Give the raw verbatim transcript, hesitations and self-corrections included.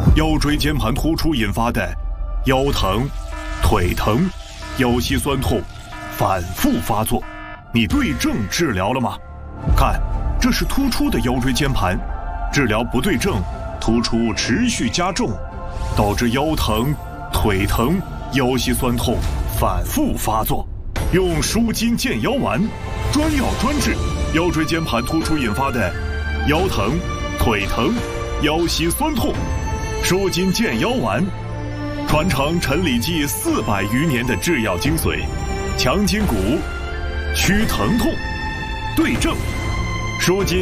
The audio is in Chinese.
腰椎间盘突出引发的腰疼、腿疼、腰膝酸痛反复发作，你对症治疗了吗？看，这是突出的腰椎间盘，治疗不对症，突出持续加重，导致腰疼、腿疼、腰膝酸痛反复发作。用舒筋健腰丸，专药专治腰椎间盘突出引发的腰疼、腿疼、腰膝酸痛。舒筋健腰丸，传承陈李济四百余年的制药精髓，强筋骨，祛疼痛，对症，舒筋。